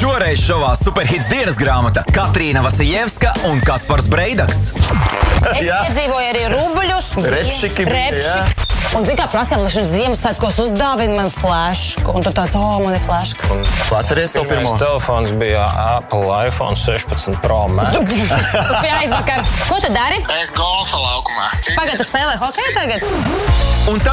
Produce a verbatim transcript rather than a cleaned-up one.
Šoreiz šovā superhits dienas grāmata Katrīna Vasiljevska un Kaspars Breidaks. Es piedzīvoju arī rubuļus. Repšiki bija, Repšiki. Un zin kā prasījām, lai šis Ziemassvētkos uzdāvina man flashku. Un tu tāds, o, man ir flashka. Atceries savu pirmo? Pirmais telefons bija Apple iPhone sešpadsmit Pro Max. Tu pie aizvakar. Ko tu dari? Es golfa laukumā. Pagad, tu spēlē hokeju tagad? Un tad